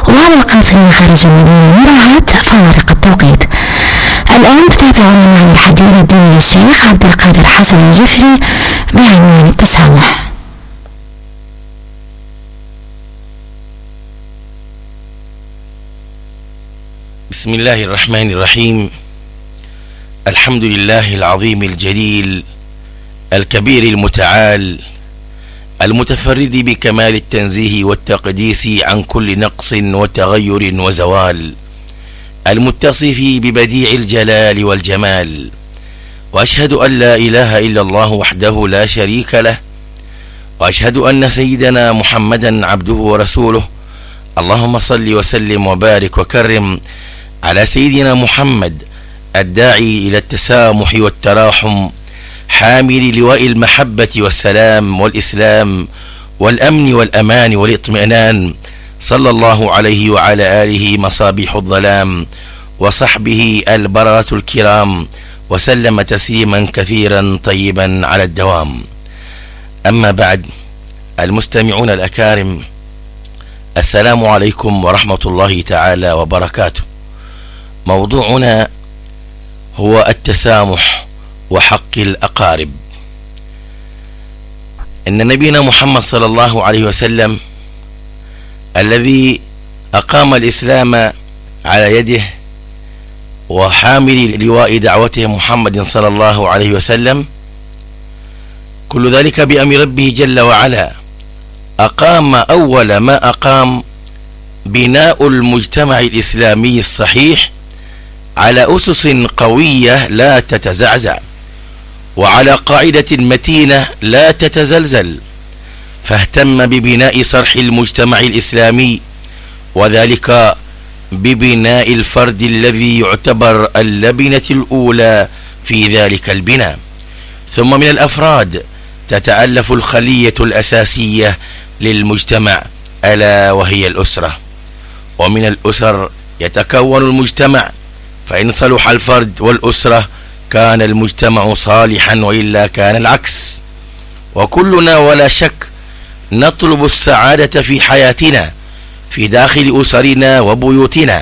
وعلى القاصرين خارج المدينة مراعاة فوارق التوقيت. الآن تتابعون معي الحديث الديني للشيخ عبد القادر حسن الجفري بعنوان التسامح. بسم الله الرحمن الرحيم. الحمد لله العظيم الجليل الكبير المتعال المتفرد بكمال التنزيه والتقديس عن كل نقص وتغير وزوال، المتصف ببديع الجلال والجمال، وأشهد أن لا إله إلا الله وحده لا شريك له، وأشهد أن سيدنا محمدا عبده ورسوله. اللهم صل وسلم وبارك وكرم على سيدنا محمد الداعي إلى التسامح والتراحم، حامل لواء المحبة والسلام والإسلام والأمن والأمان والاطمئنان، صلى الله عليه وعلى آله مصابيح الظلام وصحبه البررة الكرام، وسلم تسليما كثيرا طيبا على الدوام. أما بعد، المستمعون الأكارم، السلام عليكم ورحمة الله تعالى وبركاته. موضوعنا هو التسامح وحق الأقارب. إن نبينا محمد صلى الله عليه وسلم الذي أقام الإسلام على يده وحامل لواء دعوته محمد صلى الله عليه وسلم، كل ذلك بأمر ربه جل وعلا، أقام أول ما أقام بناء المجتمع الإسلامي الصحيح على أسس قوية لا تتزعزع، وعلى قاعدة متينة لا تتزلزل، فاهتم ببناء صرح المجتمع الإسلامي، وذلك ببناء الفرد الذي يعتبر اللبنة الأولى في ذلك البناء. ثم من الأفراد تتألف الخلية الأساسية للمجتمع، ألا وهي الأسرة. ومن الأسر يتكون المجتمع، فإن صلح الفرد والأسرة كان المجتمع صالحا، وإلا كان العكس. وكلنا ولا شك نطلب السعادة في حياتنا في داخل أسرنا وبيوتنا،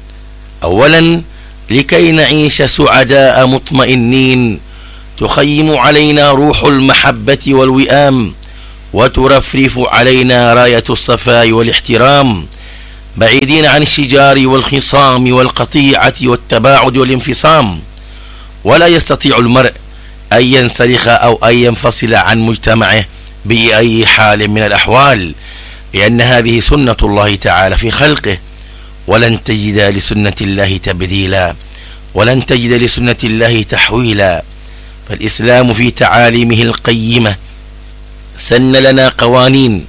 أولا لكي نعيش سعداء مطمئنين تخيم علينا روح المحبة والوئام، وترفرف علينا راية الصفاء والاحترام، بعيدين عن الشجار والخصام والقطيعة والتباعد والانفصام. ولا يستطيع المرء أن ينسلخ أو أن ينفصل عن مجتمعه بأي حال من الأحوال، لأن هذه سنة الله تعالى في خلقه، ولن تجد لسنة الله تبديلا، ولن تجد لسنة الله تحويلا. فالإسلام في تعاليمه القيمة سن لنا قوانين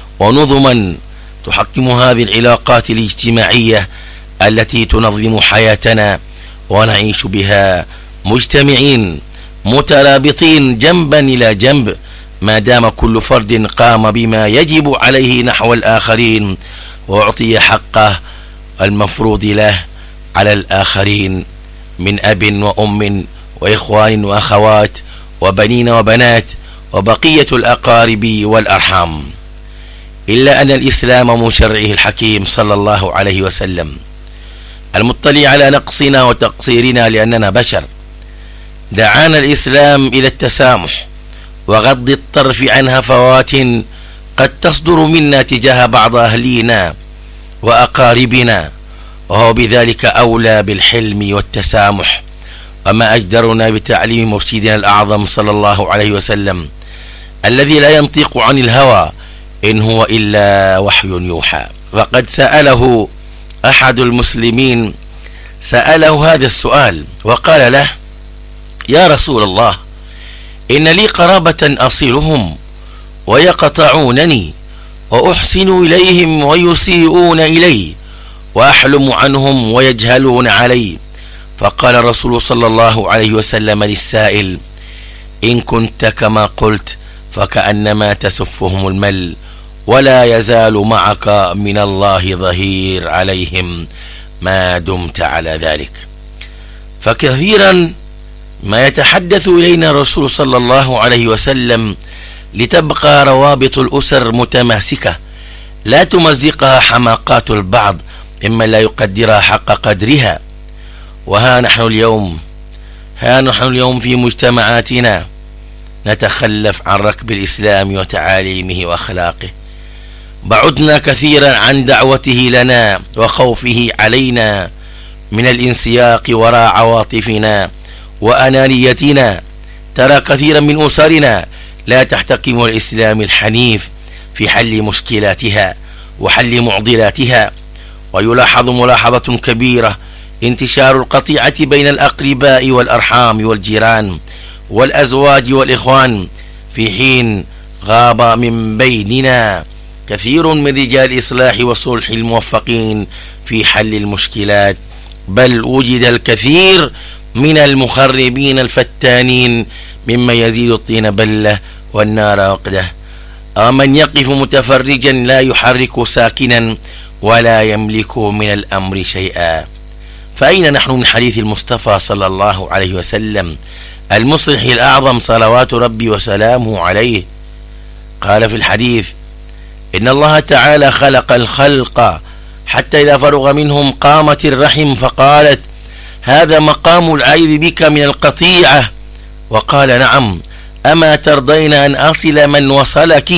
ونظما تحكم هذه العلاقات الاجتماعية التي تنظم حياتنا، ونعيش بها مجتمعين مترابطين جنبا إلى جنب، ما دام كل فرد قام بما يجب عليه نحو الآخرين، وأعطي حقه المفروض له على الآخرين من أب وأم وإخوان وأخوات وبنين وبنات وبقية الأقارب والأرحام. إلا أن الإسلام مشرعه الحكيم صلى الله عليه وسلم المطلع على نقصنا وتقصيرنا لأننا بشر، دعانا الإسلام إلى التسامح وغض الطرف عن هفوات قد تصدر منا تجاه بعض أهلينا وأقاربنا، وهو بذلك أولى بالحلم والتسامح. وما أجدرنا بتعليم مرشدنا الأعظم صلى الله عليه وسلم الذي لا ينطق عن الهوى إن هو إلا وحي يوحى. وقد سأله أحد المسلمين، سأله هذا السؤال وقال له: يا رسول الله، إن لي قرابة أصلهم ويقطعونني، وأحسن إليهم ويسيئون إلي، وأحلم عنهم ويجهلون علي. فقال الرسول صلى الله عليه وسلم للسائل: إن كنت كما قلت فكأنما تسفهم المل، ولا يزال معك من الله ظهير عليهم ما دمت على ذلك. فكثيرا ما يتحدث إلينا الرسول صلى الله عليه وسلم لتبقى روابط الأسر متماسكة، لا تمزقها حماقات البعض ممن لا يقدرها حق قدرها. وها نحن اليوم في مجتمعاتنا نتخلف عن ركب الإسلام وتعاليمه وأخلاقه. بعدنا كثيرا عن دعوته لنا وخوفه علينا من الانسياق وراء عواطفنا وأنانيتنا. ترى كثيرا من أسرنا لا تحتكم الإسلام الحنيف في حل مشكلاتها وحل معضلاتها. ويلاحظ ملاحظة كبيرة انتشار القطيعة بين الأقرباء والأرحام والجيران والأزواج والإخوان، في حين غاب من بيننا كثير من رجال الإصلاح والصلح الموفقين في حل المشكلات، بل وجد الكثير من المخربين الفتانين مما يزيد الطين بلة والنار وقده. من يقف متفرجا لا يحرك ساكنا ولا يملك من الأمر شيئا. فأين نحن من حديث المصطفى صلى الله عليه وسلم المصلح الأعظم صلوات ربي وسلامه عليه؟ قال في الحديث: إن الله تعالى خلق الخلق حتى إذا فرغ منهم قامت الرحم فقالت: هذا مقام العيب بك من القطيعة. وقال: نعم، أما ترضين أن أصل من وصلك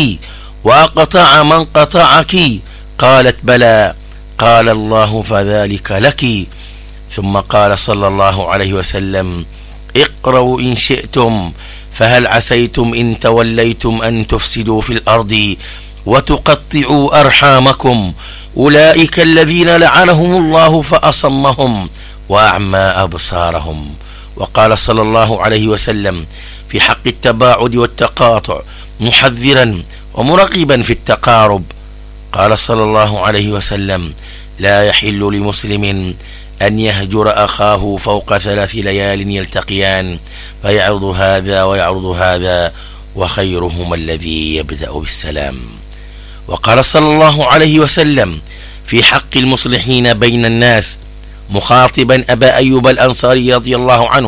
وأقطع من قطعك؟ قالت: بلى. قال الله: فذلك لك. ثم قال صلى الله عليه وسلم: اقرأوا إن شئتم، فهل عسيتم إن توليتم أن تفسدوا في الأرض وتقطعوا أرحامكم، أولئك الذين لعنهم الله فأصمهم وأعمى أبصارهم. وقال صلى الله عليه وسلم في حق التباعد والتقاطع محذرا ومرغبا في التقارب، قال صلى الله عليه وسلم: لا يحل لمسلم أن يهجر أخاه فوق 3 ليال يلتقيان فيعرض هذا ويعرض هذا، وخيرهما الذي يبدأ بالسلام. وقال صلى الله عليه وسلم في حق المصلحين بين الناس مخاطبا أبا أيوب الأنصاري رضي الله عنه: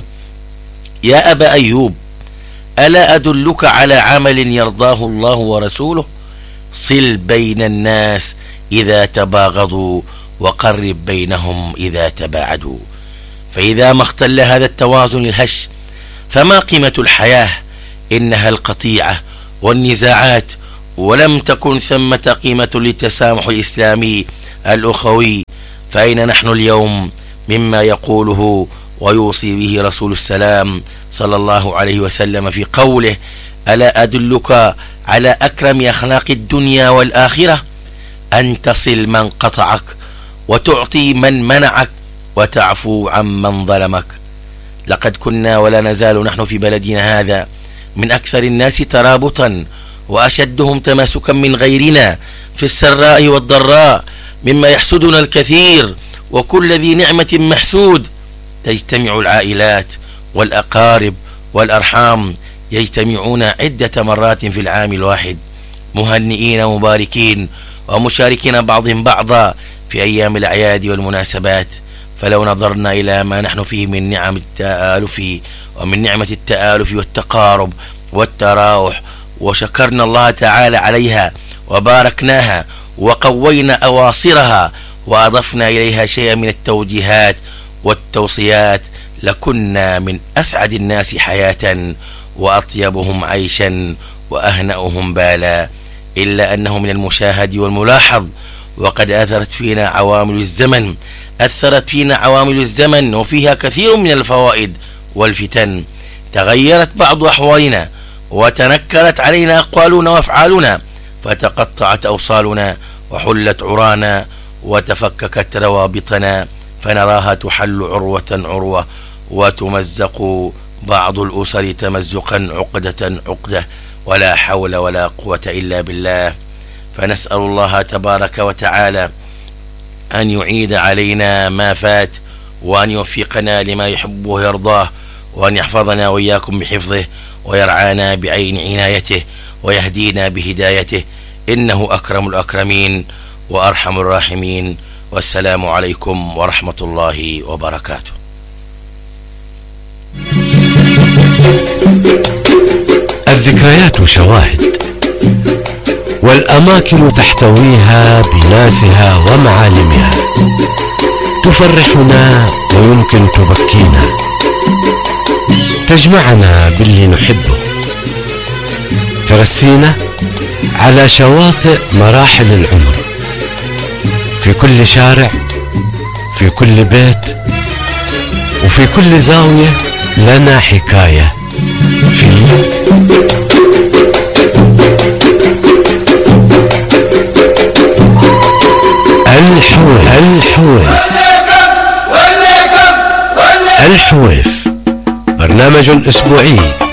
يا أبا أيوب، ألا أدلك على عمل يرضاه الله ورسوله؟ صل بين الناس إذا تباغضوا وقرب بينهم إذا تباعدوا. فإذا ما اختل هذا التوازن الهش فما قيمة الحياة؟ إنها القطيعة والنزاعات، ولم تكن ثمة قيمة للتسامح الإسلامي الأخوي. فأين نحن اليوم مما يقوله ويوصي به رسول السلام صلى الله عليه وسلم في قوله: ألا أدلك على أكرم أخلاق الدنيا والآخرة؟ أن تصل من قطعك، وتعطي من منعك، وتعفو عمن ظلمك. لقد كنا ولا نزال نحن في بلدنا هذا من أكثر الناس ترابطا وأشدهم تماسكا من غيرنا في السراء والضراء، مما يحسدنا الكثير، وكل ذي نعمة محسود. تجتمع العائلات والأقارب والأرحام يجتمعون عدة مرات في العام الواحد، مهنئين ومباركين ومشاركين بعضهم بعضا في أيام الأعياد والمناسبات. فلو نظرنا إلى ما نحن فيه من نعم التآلف ومن نعمة التآلف والتقارب والتراوح، وشكرنا الله تعالى عليها وباركناها وقوينا أواصرها وأضفنا إليها شيئا من التوجيهات والتوصيات، لكنا من أسعد الناس حياة وأطيبهم عيشا وأهنأهم بالا. إلا أنه من المشاهد والملاحظ، وقد أثرت فينا عوامل الزمن وفيها كثير من الفوائد والفتن. تغيرت بعض أحوالنا، وتنكرت علينا أقوالنا وأفعالنا، فتقطعت أوصالنا وحلت عرانا وتفككت روابطنا، فنراها تحل عروة وتمزق بعض الأسر تمزقا عقدة، ولا حول ولا قوة إلا بالله. فنسأل الله تبارك وتعالى أن يعيد علينا ما فات، وأن يوفقنا لما يحب ويرضاه، وأن يحفظنا وإياكم بحفظه، ويرعانا بعين عنايته، ويهدينا بهدايته، إنه أكرم الأكرمين وأرحم الراحمين. والسلام عليكم ورحمة الله وبركاته. الذكريات شواهد، والأماكن تحتويها بناسها ومعالمها، تفرحنا ويمكن تبكينا، تجمعنا باللي نحبه، ترسينا على شواطئ مراحل العمر، في كل شارع، في كل بيت، وفي كل زاوية لنا حكاية في الحويف. برنامج أسبوعي